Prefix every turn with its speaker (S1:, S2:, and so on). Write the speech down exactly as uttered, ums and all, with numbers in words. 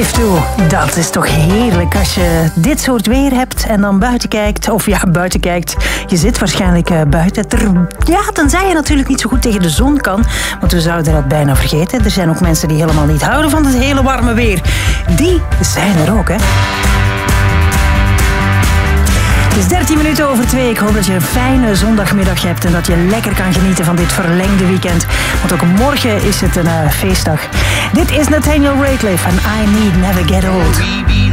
S1: geef toe, dat is toch heerlijk als je dit soort weer hebt en dan buiten kijkt. Of ja, buiten kijkt. Je zit waarschijnlijk uh, buiten. Ter, ja, tenzij je natuurlijk niet zo goed tegen de zon kan. Want we zouden dat bijna vergeten. Er zijn ook mensen die helemaal niet houden van het hele warme weer. Die zijn er ook, hè. Het is dertien minuten over twee. Ik hoop dat je een fijne zondagmiddag hebt en dat je lekker kan genieten van dit verlengde weekend. Want ook morgen is het een uh, feestdag. Dit is Nathaniel Rateliff en I Need Never Get Old.